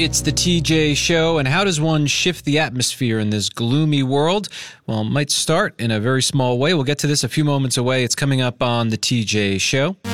It's the TJ Show, and how does one shift the atmosphere in this gloomy world? Well, it might start in a very small way. We'll get to this a few moments away. It's coming up on the TJ Show.